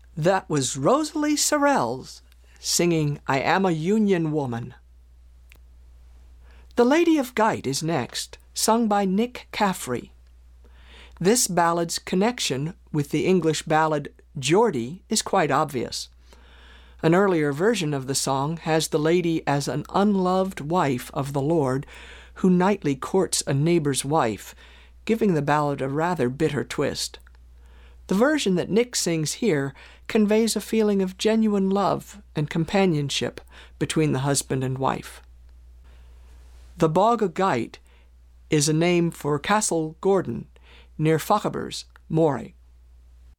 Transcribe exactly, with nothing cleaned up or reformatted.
That was Rosalie Sorrells singing I Am a Union Woman. The Lady of Gite is next, sung by Nick Caffrey. This ballad's connection with the English ballad Geordie is quite obvious. An earlier version of the song has the lady as an unloved wife of the Lord who nightly courts a neighbor's wife, giving the ballad a rather bitter twist. The version that Nick sings here conveys a feeling of genuine love and companionship between the husband and wife. The Bog o' Gite is a name for Castle Gordon, near Fochabers, Moray.